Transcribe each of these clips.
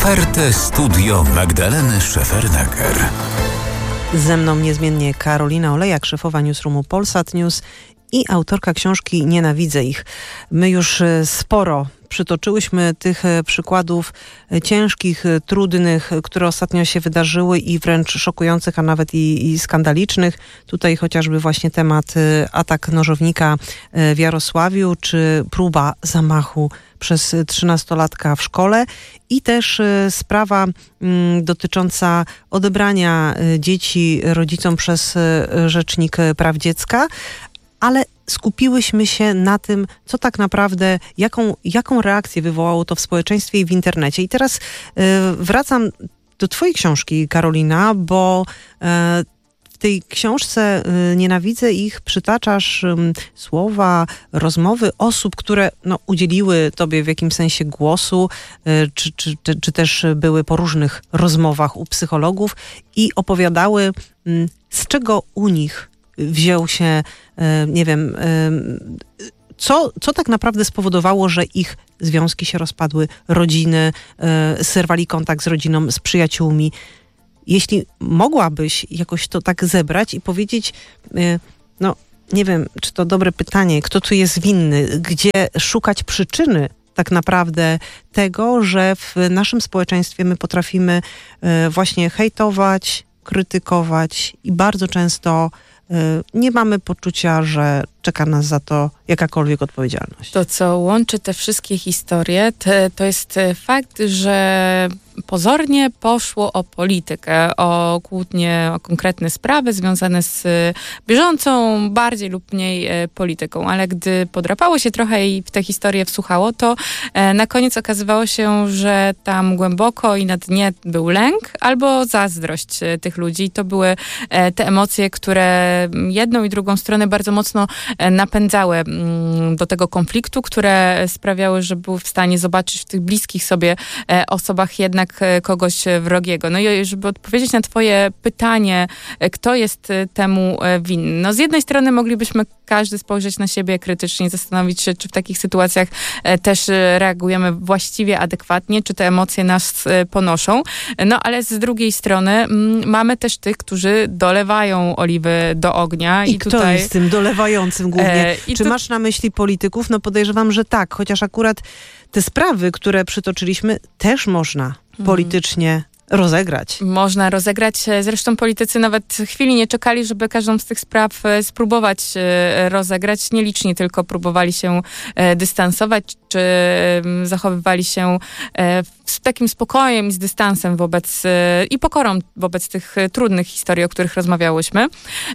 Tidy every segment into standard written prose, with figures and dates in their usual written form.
Ofertę Studio Magdaleny Szefernaker. Ze mną niezmiennie Karolina Olejak, szefowa newsroomu Polsat News i autorka książki Nienawidzę ich. My już sporo przytoczyłyśmy tych przykładów ciężkich, trudnych, które ostatnio się wydarzyły i wręcz szokujących, a nawet i skandalicznych. Tutaj chociażby właśnie temat atak nożownika w Jarosławiu, czy próba zamachu przez 13-latka w szkole i też sprawa dotycząca odebrania dzieci rodzicom przez Rzecznik Praw Dziecka, ale skupiłyśmy się na tym, co tak naprawdę, jaką reakcję wywołało to w społeczeństwie i w internecie. I teraz wracam do twojej książki, Karolina, bo w tej książce Nienawidzę ich przytaczasz słowa, rozmowy osób, które udzieliły tobie w jakimś sensie głosu, czy też były po różnych rozmowach u psychologów i opowiadały, z czego u nich wziął się, nie wiem, co tak naprawdę spowodowało, że ich związki się rozpadły, rodziny, zerwali kontakt z rodziną, z przyjaciółmi. Jeśli mogłabyś jakoś to tak zebrać i powiedzieć, nie wiem, czy to dobre pytanie, kto tu jest winny, gdzie szukać przyczyny tak naprawdę tego, że w naszym społeczeństwie my potrafimy właśnie hejtować, krytykować i bardzo często nie mamy poczucia, że czeka nas za to jakakolwiek odpowiedzialność. To, co łączy te wszystkie historie, to jest fakt, że pozornie poszło o politykę, o kłótnie, o konkretne sprawy związane z bieżącą, bardziej lub mniej polityką. Ale gdy podrapało się trochę i w tę historię wsłuchało, to na koniec okazywało się, że tam głęboko i na dnie był lęk albo zazdrość tych ludzi. To były te emocje, które jedną i drugą stronę bardzo mocno napędzały do tego konfliktu, które sprawiały, że był w stanie zobaczyć w tych bliskich sobie osobach jednak kogoś wrogiego. No i żeby odpowiedzieć na twoje pytanie, kto jest temu winny. No z jednej strony moglibyśmy każdy spojrzeć na siebie krytycznie, zastanowić się, czy w takich sytuacjach też reagujemy właściwie, adekwatnie, czy te emocje nas ponoszą. No ale z drugiej strony mamy też tych, którzy dolewają oliwy do ognia. I kto tutaj jest tym dolewającym głównie? Czy masz na myśli polityków? No podejrzewam, że tak, chociaż akurat te sprawy, które przytoczyliśmy, też można politycznie rozegrać. Można rozegrać. Zresztą politycy nawet chwili nie czekali, żeby każdą z tych spraw spróbować rozegrać. Nieliczni tylko próbowali się dystansować, czy zachowywali się z takim spokojem i z dystansem wobec i pokorą wobec tych trudnych historii, o których rozmawiałyśmy.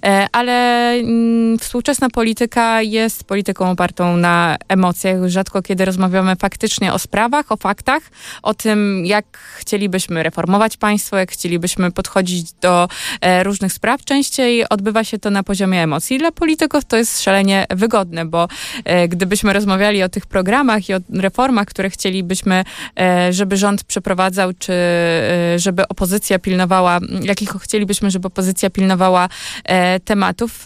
Ale współczesna polityka jest polityką opartą na emocjach. Rzadko kiedy rozmawiamy faktycznie o sprawach, o faktach, o tym, jak chcielibyśmy reformować państwo, jak chcielibyśmy podchodzić do różnych spraw. Częściej odbywa się to na poziomie emocji. Dla polityków to jest szalenie wygodne, bo gdybyśmy rozmawiali o tych programach i o reformach, które chcielibyśmy, żeby rząd przeprowadzał, czy żeby opozycja pilnowała, jakich chcielibyśmy, żeby opozycja pilnowała tematów,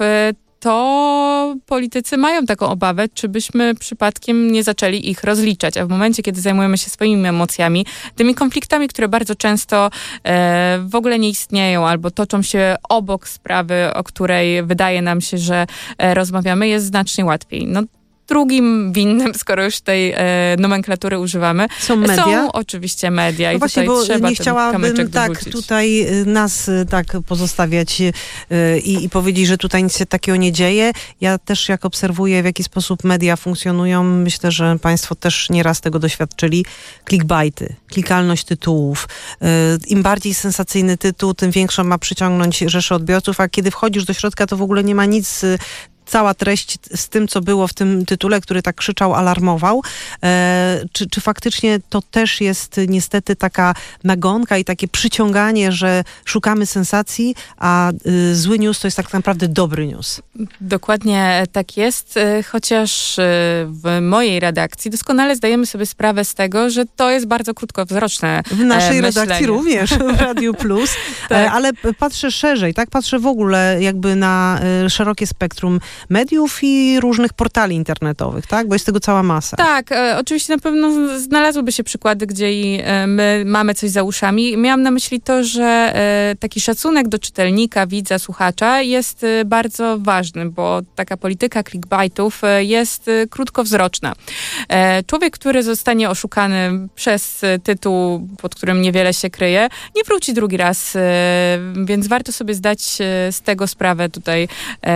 to politycy mają taką obawę, czy byśmy przypadkiem nie zaczęli ich rozliczać. A w momencie, kiedy zajmujemy się swoimi emocjami, tymi konfliktami, które bardzo często w ogóle nie istnieją albo toczą się obok sprawy, o której wydaje nam się, że rozmawiamy, jest znacznie łatwiej. No, drugim winnym, skoro już tej nomenklatury używamy, są media? Są oczywiście media. No i właśnie, tutaj bo trzeba nie chciałabym tutaj nas pozostawiać i powiedzieć, że tutaj nic się takiego nie dzieje. Ja też jak obserwuję, w jaki sposób media funkcjonują, myślę, że państwo też nieraz tego doświadczyli. Clickbaity, klikalność tytułów. Im bardziej sensacyjny tytuł, tym większą ma przyciągnąć rzeszę odbiorców, a kiedy wchodzisz do środka, to w ogóle nie ma nic cała treść z tym, co było w tym tytule, który tak krzyczał, alarmował. Czy faktycznie to też jest niestety taka nagonka i takie przyciąganie, że szukamy sensacji, a zły news to jest tak naprawdę dobry news? Dokładnie tak jest, chociaż w mojej redakcji doskonale zdajemy sobie sprawę z tego, że to jest bardzo krótkowzroczne W naszej myślenie. redakcji również, w Radiu Plus, Tak. Ale patrzę szerzej, tak? Patrzę w ogóle jakby na szerokie spektrum mediów i różnych portali internetowych, tak? Bo jest tego cała masa. Tak, oczywiście na pewno znalazłyby się przykłady, gdzie my mamy coś za uszami. Miałam na myśli to, że taki szacunek do czytelnika, widza, słuchacza jest bardzo ważny, bo taka polityka clickbaitów jest krótkowzroczna. Człowiek, który zostanie oszukany przez tytuł, pod którym niewiele się kryje, nie wróci drugi raz, więc warto sobie zdać z tego sprawę tutaj,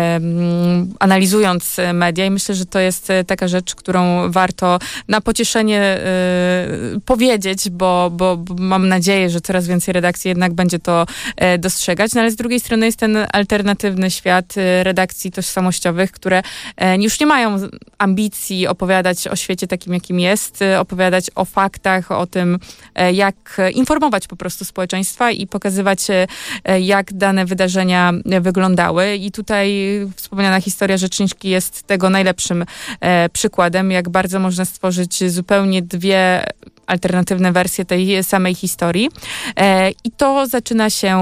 analizując media, i myślę, że to jest taka rzecz, którą warto na pocieszenie powiedzieć, bo mam nadzieję, że coraz więcej redakcji jednak będzie to dostrzegać, no ale z drugiej strony jest ten alternatywny świat redakcji tożsamościowych, które już nie mają ambicji opowiadać o świecie takim, jakim jest, opowiadać o faktach, o tym, jak informować po prostu społeczeństwa i pokazywać, jak dane wydarzenia wyglądały. I tutaj wspomniana historia Rzeczniczki jest tego najlepszym przykładem, jak bardzo można stworzyć zupełnie dwie alternatywne wersje tej samej historii. I to zaczyna się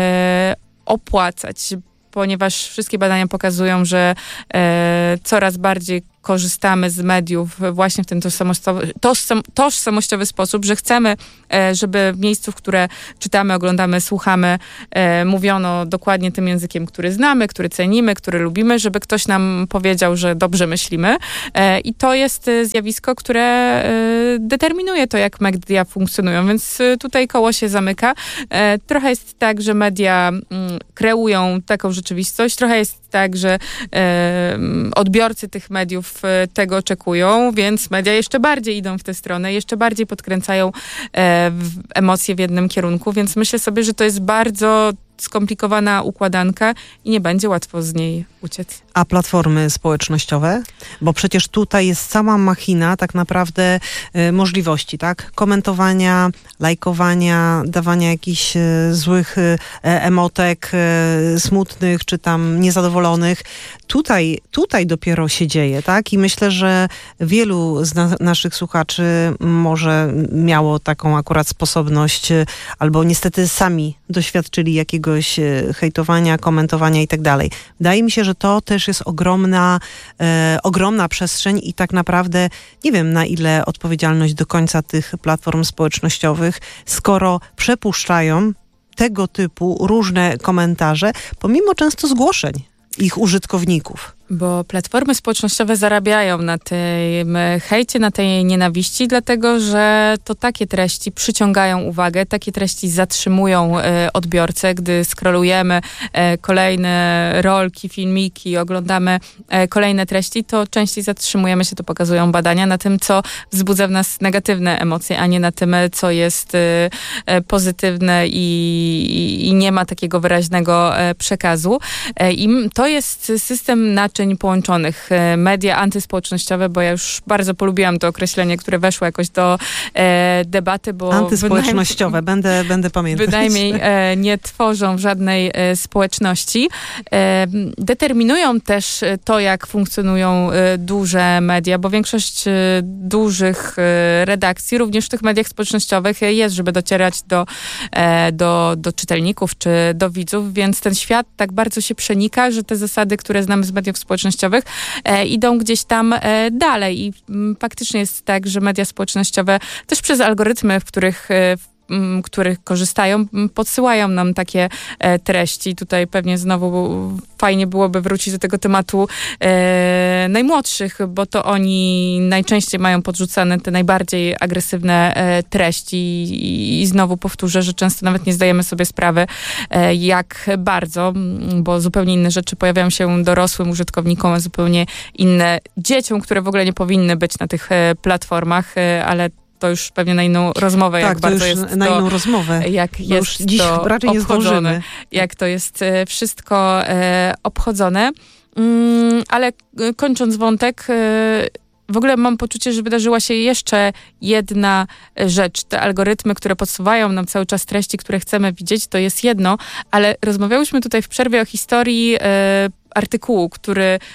opłacać, ponieważ wszystkie badania pokazują, że coraz bardziej korzystamy z mediów właśnie w ten tożsamościowy sposób, że chcemy, żeby w miejscu, w które czytamy, oglądamy, słuchamy, mówiono dokładnie tym językiem, który znamy, który cenimy, który lubimy, żeby ktoś nam powiedział, że dobrze myślimy. I to jest zjawisko, które determinuje to, jak media funkcjonują, więc tutaj koło się zamyka. Trochę jest tak, że media kreują taką rzeczywistość, trochę jest tak, że odbiorcy tych mediów tego oczekują, więc media jeszcze bardziej idą w tę stronę, jeszcze bardziej podkręcają emocje w jednym kierunku, więc myślę sobie, że to jest bardzo skomplikowana układanka i nie będzie łatwo z niej uciec. A platformy społecznościowe? Bo przecież tutaj jest cała machina tak naprawdę możliwości, tak? Komentowania, lajkowania, dawania jakichś złych emotek, smutnych czy tam niezadowolonych. Tutaj dopiero się dzieje, tak? I myślę, że wielu z naszych słuchaczy może miało taką akurat sposobność, albo niestety sami doświadczyli jakiegoś hejtowania, komentowania i tak dalej. Wydaje mi się, że to też jest ogromna przestrzeń i tak naprawdę nie wiem, na ile odpowiedzialność do końca tych platform społecznościowych, skoro przepuszczają tego typu różne komentarze, pomimo często zgłoszeń ich użytkowników. Bo platformy społecznościowe zarabiają na tym hejcie, na tej nienawiści, dlatego że to takie treści przyciągają uwagę, takie treści zatrzymują odbiorcę. Gdy scrollujemy kolejne rolki, filmiki, oglądamy kolejne treści, to częściej zatrzymujemy się, to pokazują badania, na tym, co wzbudza w nas negatywne emocje, a nie na tym, co jest pozytywne i nie ma takiego wyraźnego przekazu. I to jest system naczyń połączonych. Media antyspołecznościowe, bo ja już bardzo polubiłam to określenie, które weszło jakoś do debaty, bo antyspołecznościowe, będę pamiętać. Bynajmniej nie tworzą żadnej społeczności. Determinują też to, jak funkcjonują duże media, bo większość dużych redakcji, również w tych mediach społecznościowych jest, żeby docierać do czytelników czy do widzów, więc ten świat tak bardzo się przenika, że te zasady, które znamy z mediów społecznościowych, idą gdzieś tam dalej. I faktycznie jest tak, że media społecznościowe też przez algorytmy, w których korzystają, podsyłają nam takie treści. Tutaj pewnie znowu fajnie byłoby wrócić do tego tematu najmłodszych, bo to oni najczęściej mają podrzucane te najbardziej agresywne treści i znowu powtórzę, że często nawet nie zdajemy sobie sprawy, jak bardzo, bo zupełnie inne rzeczy pojawiają się dorosłym użytkownikom, a zupełnie inne dzieciom, które w ogóle nie powinny być na tych platformach, ale to już pewnie na inną rozmowę, tak, jak bardzo jest na inną rozmowę. Jak jest dziś to raczej nie zdążymy. Jak to jest wszystko obchodzone. Ale kończąc wątek, w ogóle mam poczucie, że wydarzyła się jeszcze jedna rzecz. Te algorytmy, które podsuwają nam cały czas treści, które chcemy widzieć, to jest jedno, ale rozmawiałyśmy tutaj w przerwie o historii artykułu, który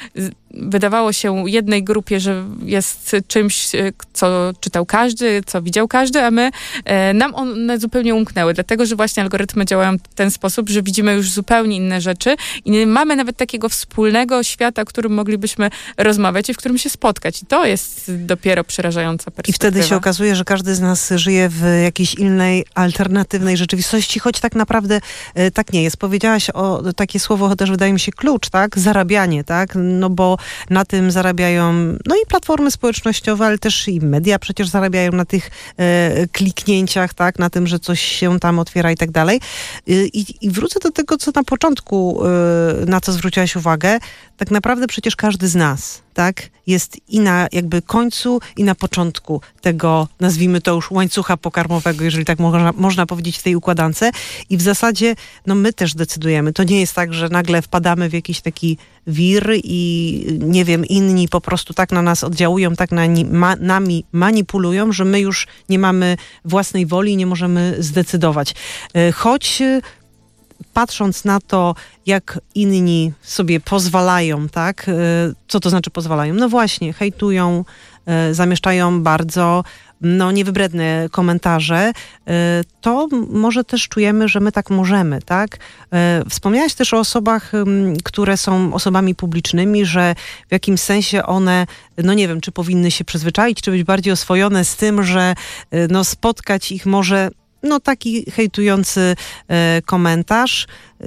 wydawało się jednej grupie, że jest czymś, co czytał każdy, co widział każdy, a nam one zupełnie umknęły, dlatego, że właśnie algorytmy działają w ten sposób, że widzimy już zupełnie inne rzeczy i nie mamy nawet takiego wspólnego świata, o którym moglibyśmy rozmawiać i w którym się spotkać. I to jest dopiero przerażająca perspektywa. I wtedy się okazuje, że każdy z nas żyje w jakiejś innej, alternatywnej rzeczywistości, choć tak naprawdę tak nie jest. Powiedziałaś o takie słowo, też wydaje mi się klucz, tak? Zarabianie, tak? No bo na tym zarabiają, no i platformy społecznościowe, ale też i media przecież zarabiają na tych kliknięciach, tak? Na tym, że coś się tam otwiera i tak dalej. I wrócę do tego, co na początku, na co zwróciłaś uwagę. Tak naprawdę przecież każdy z nas, tak? Jest i na jakby końcu, i na początku tego, nazwijmy to już łańcucha pokarmowego, jeżeli tak można powiedzieć w tej układance. I w zasadzie, no my też decydujemy. To nie jest tak, że nagle wpadamy w jakiś taki wir i nie wiem, inni po prostu tak na nas oddziałują, tak nami manipulują, że my już nie mamy własnej woli i nie możemy zdecydować. Choć patrząc na to, jak inni sobie pozwalają, tak? Co to znaczy pozwalają? No właśnie, hejtują, zamieszczają bardzo niewybredne komentarze, to może też czujemy, że my tak możemy, tak? Wspomniałaś też o osobach, które są osobami publicznymi, że w jakimś sensie one, no nie wiem, czy powinny się przyzwyczaić, czy być bardziej oswojone z tym, że spotkać ich może taki hejtujący komentarz.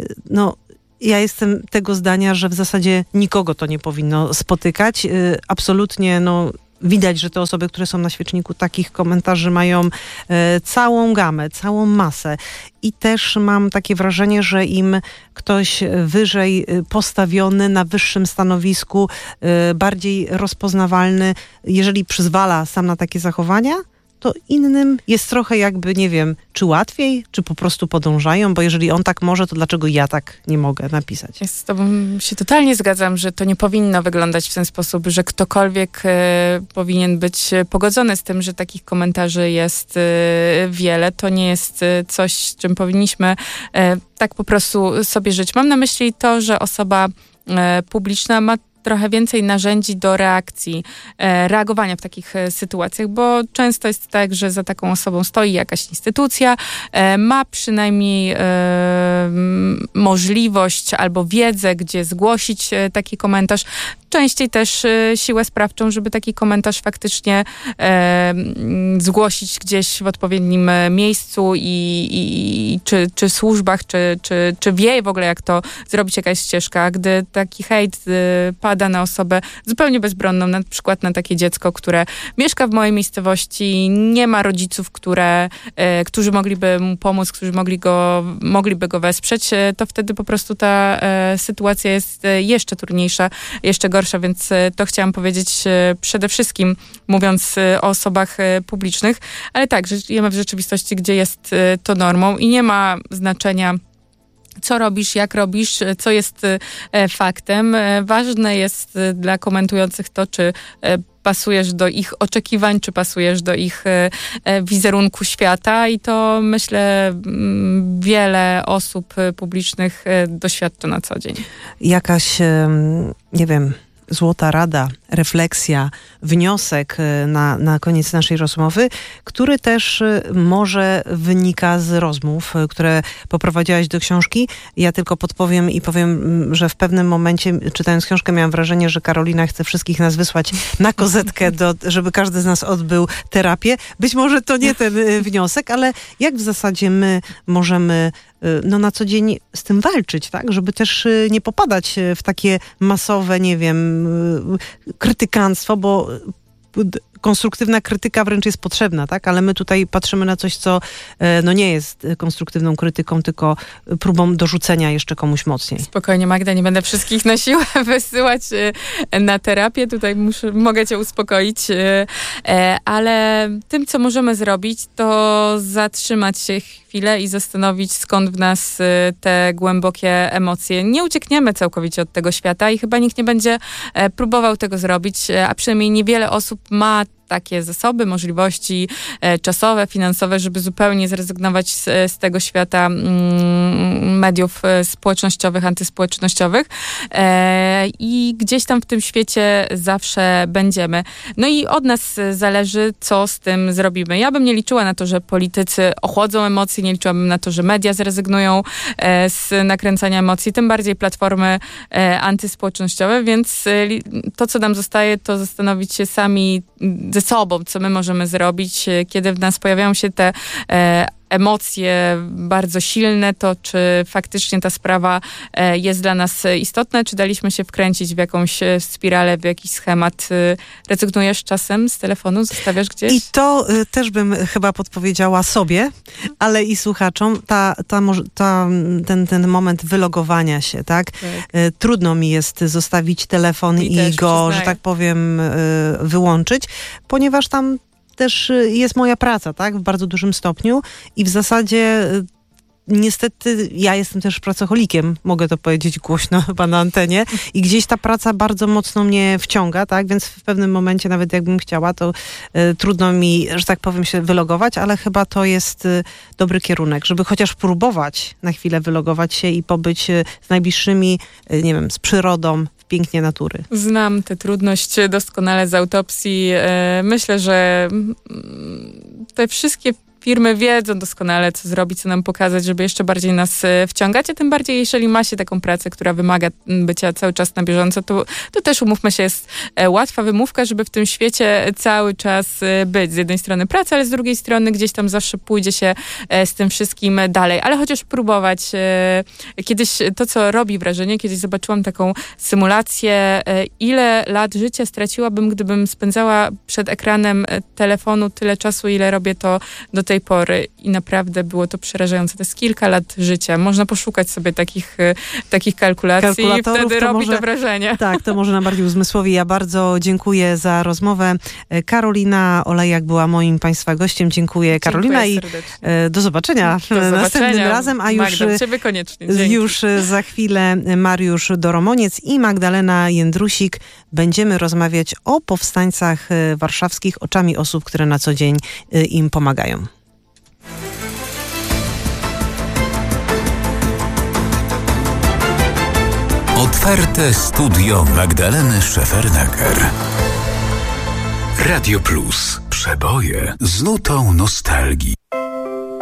Ja jestem tego zdania, że w zasadzie nikogo to nie powinno spotykać. Absolutnie, widać, że te osoby, które są na świeczniku takich komentarzy mają całą gamę, całą masę. I też mam takie wrażenie, że im ktoś wyżej postawiony, na wyższym stanowisku, bardziej rozpoznawalny, jeżeli przyzwala sam na takie zachowania, to innym jest trochę jakby, nie wiem, czy łatwiej, czy po prostu podążają, bo jeżeli on tak może, to dlaczego ja tak nie mogę napisać? Ja z tobą się totalnie zgadzam, że to nie powinno wyglądać w ten sposób, że ktokolwiek powinien być pogodzony z tym, że takich komentarzy jest wiele. To nie jest coś, z czym powinniśmy tak po prostu sobie żyć. Mam na myśli to, że osoba publiczna ma trochę więcej narzędzi do reagowania w takich sytuacjach, bo często jest tak, że za taką osobą stoi jakaś instytucja, ma przynajmniej możliwość albo wiedzę, gdzie zgłosić taki komentarz. Częściej też siłę sprawczą, żeby taki komentarz faktycznie zgłosić gdzieś w odpowiednim miejscu czy służbach, czy wie w ogóle, jak to zrobić, jakaś ścieżka. Gdy taki hejt pada na osobę zupełnie bezbronną, na przykład na takie dziecko, które mieszka w mojej miejscowości, nie ma rodziców, którzy mogliby mu pomóc, którzy mogliby go wesprzeć, to wtedy po prostu ta sytuacja jest jeszcze trudniejsza, jeszcze gorsza, więc to chciałam powiedzieć przede wszystkim, mówiąc o osobach publicznych, ale tak, że żyjemy w rzeczywistości, gdzie jest to normą i nie ma znaczenia, co robisz, jak robisz, co jest faktem. Ważne jest dla komentujących to, czy pasujesz do ich oczekiwań, czy pasujesz do ich wizerunku świata i to, myślę, wiele osób publicznych doświadcza na co dzień. Jakaś, nie wiem, złota rada, refleksja, wniosek na koniec naszej rozmowy, który też może wynika z rozmów, które poprowadziłaś do książki. Ja tylko podpowiem i powiem, że w pewnym momencie, czytając książkę, miałam wrażenie, że Karolina chce wszystkich nas wysłać na kozetkę, żeby każdy z nas odbył terapię. Być może to nie ten wniosek, ale jak w zasadzie my możemy na co dzień z tym walczyć, tak? Żeby też nie popadać w takie masowe, nie wiem, krytykanstwo, bo konstruktywna krytyka wręcz jest potrzebna, tak? Ale my tutaj patrzymy na coś, co nie jest konstruktywną krytyką, tylko próbą dorzucenia jeszcze komuś mocniej. Spokojnie, Magda, nie będę wszystkich na siłę wysyłać na terapię. Tutaj mogę cię uspokoić. Ale tym, co możemy zrobić, to zatrzymać się chwilę i zastanowić, skąd w nas te głębokie emocje. Nie uciekniemy całkowicie od tego świata i chyba nikt nie będzie próbował tego zrobić, a przynajmniej niewiele osób ma takie zasoby, możliwości czasowe, finansowe, żeby zupełnie zrezygnować z tego świata mediów społecznościowych, antyspołecznościowych i gdzieś tam w tym świecie zawsze będziemy. No i od nas zależy, co z tym zrobimy. Ja bym nie liczyła na to, że politycy ochłodzą emocje, nie liczyłabym na to, że media zrezygnują z nakręcania emocji, tym bardziej platformy antyspołecznościowe, więc to, co nam zostaje, to zastanowić się sami ze sobą, co my możemy zrobić, kiedy w nas pojawiają się te emocje bardzo silne, to czy faktycznie ta sprawa jest dla nas istotna, czy daliśmy się wkręcić w jakąś spiralę, w jakiś schemat. Rezygnujesz czasem z telefonu, zostawiasz gdzieś? I to też bym chyba podpowiedziała sobie, ale i słuchaczom, ten moment wylogowania się, tak? Trudno mi jest zostawić telefon i go, przyznaję, że tak powiem, wyłączyć, ponieważ tam też jest moja praca, tak? W bardzo dużym stopniu i w zasadzie niestety ja jestem też pracocholikiem, mogę to powiedzieć głośno chyba na antenie i gdzieś ta praca bardzo mocno mnie wciąga, tak? Więc w pewnym momencie nawet jakbym chciała, to trudno mi, że tak powiem, się wylogować, ale chyba to jest dobry kierunek, żeby chociaż próbować na chwilę wylogować się i pobyć z najbliższymi, nie wiem, z przyrodą, pięknie natury. Znam tę trudność doskonale z autopsji. Myślę, że te wszystkie firmy wiedzą doskonale, co zrobić, co nam pokazać, żeby jeszcze bardziej nas wciągać, a tym bardziej, jeżeli ma się taką pracę, która wymaga bycia cały czas na bieżąco, to też, umówmy się, jest łatwa wymówka, żeby w tym świecie cały czas być. Z jednej strony praca, ale z drugiej strony gdzieś tam zawsze pójdzie się z tym wszystkim dalej. Ale chociaż próbować. Kiedyś to, co robi wrażenie, kiedyś zobaczyłam taką symulację, ile lat życia straciłabym, gdybym spędzała przed ekranem telefonu tyle czasu, ile robię to do tej pory i naprawdę było to przerażające. To jest kilka lat życia. Można poszukać sobie takich kalkulacji i wtedy robi to wrażenie. Tak, to może nam bardziej uzmysłowi. Ja bardzo dziękuję za rozmowę. Karolina Olejak była moim Państwa gościem. Dziękuję, Karolina, i do zobaczenia następnym razem. A już za chwilę Mariusz Doromoniec i Magdalena Jędrusik. Będziemy rozmawiać o powstańcach warszawskich oczami osób, które na co dzień im pomagają. Otwarte studio Magdaleny Szefernaker. Radio Plus. Przeboje z nutą nostalgii.